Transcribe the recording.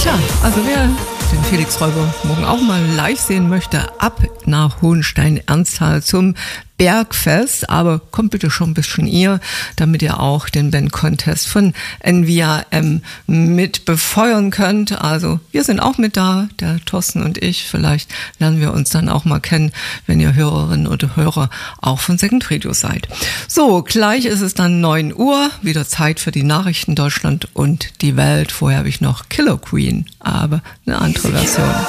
Tja, also wer den Felix Räuber morgen auch mal live sehen möchte, ab nach Hohenstein-Ernsthal zum Bergfest, aber kommt bitte schon ein bisschen eher, damit ihr auch den Band-Contest von NVRM mit befeuern könnt. Also wir sind auch mit da, der Thorsten und ich. Vielleicht lernen wir uns dann auch mal kennen, wenn ihr Hörerinnen oder Hörer auch von Second Radio seid. So, gleich ist es dann 9 Uhr, wieder Zeit für die Nachrichten Deutschland und die Welt. Vorher habe ich noch Killer Queen, aber eine andere Version.